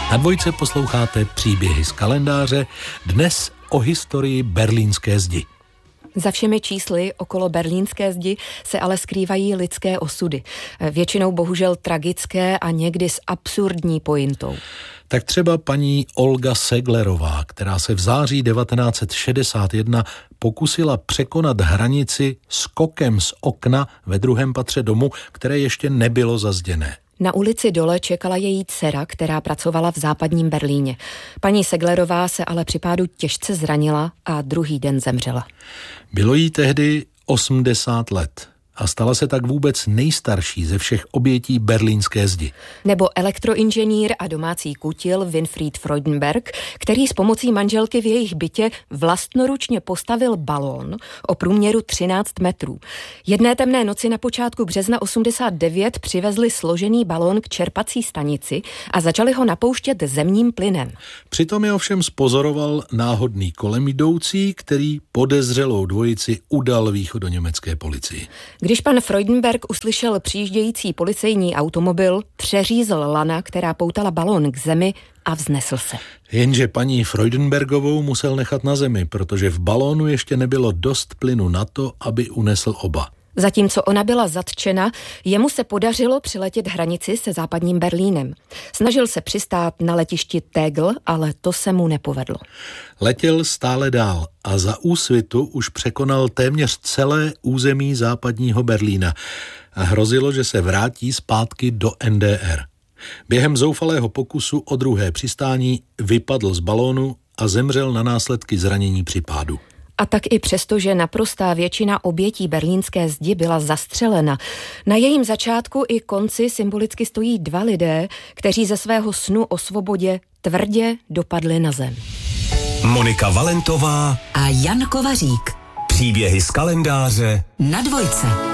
Na Dvojce posloucháte příběhy z kalendáře, dnes o historii berlínské zdi. Za všemi čísly okolo berlínské zdi se ale skrývají lidské osudy. Většinou bohužel tragické a někdy s absurdní pointou. Tak třeba paní Olga Seglerová, která se v září 1961 pokusila překonat hranici skokem z okna ve druhém patře domu, které ještě nebylo zazděné. Na ulici dole čekala její dcera, která pracovala v západním Berlíně. Paní Seglerová se ale při pádu těžce zranila a druhý den zemřela. Bylo jí tehdy 80 let a stala se tak vůbec nejstarší ze všech obětí berlínské zdi. Nebo elektroinženýr a domácí kutil Winfried Freudenberg, který s pomocí manželky v jejich bytě vlastnoručně postavil balón o průměru 13 metrů. Jedné temné noci na počátku března 89 přivezli složený balón k čerpací stanici a začali ho napouštět zemním plynem. Přitom je ovšem spozoroval náhodný kolem jdoucí, který podezřelou dvojici udal východoněmecké policii. Když pan Freudenberg uslyšel přijíždějící policejní automobil, přeřízl lana, která poutala balón k zemi a vznesl se. Jenže paní Freudenbergovou musel nechat na zemi, protože v balónu ještě nebylo dost plynu na to, aby unesl oba. Zatímco ona byla zatčena, jemu se podařilo přiletět hranici se západním Berlínem. Snažil se přistát na letišti Tegel, ale to se mu nepovedlo. Letěl stále dál a za úsvitu už překonal téměř celé území západního Berlína a hrozilo, že se vrátí zpátky do NDR. Během zoufalého pokusu o druhé přistání vypadl z balónu a zemřel na následky zranění při pádu. A tak i přesto, že naprostá většina obětí berlínské zdi byla zastřelena. Na jejím začátku i konci symbolicky stojí dva lidé, kteří ze svého snu o svobodě tvrdě dopadli na zem. Monika Valentová a Jan Kovařík. Příběhy z kalendáře na Dvojce.